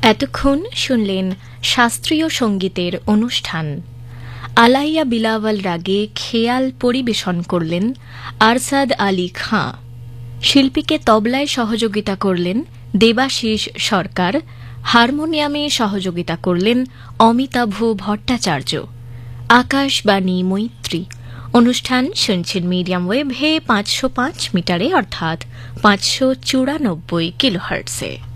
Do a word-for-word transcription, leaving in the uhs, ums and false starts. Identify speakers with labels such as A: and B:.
A: এতক্ষণ শুনলেন শাস্ত্রীয় সঙ্গীতের অনুষ্ঠান। আলাইয়া বিলাওয়াল রাগে খেয়াল পরিবেশন করলেন আরশাদ আলী খাঁ। শিল্পীকে তবলায় সহযোগিতা করলেন দেবাশিস সরকার। হারমোনিয়ামে সহযোগিতা করলেন অমিতাভ ভট্টাচার্য। আকাশবাণী মৈত্রী অনুষ্ঠান শুনছেন মিডিয়াম ওয়েভে পাঁচশো পাঁচ মিটারে অর্থাৎ পাঁচশো চুরানব্বই কিলোহার্টসে।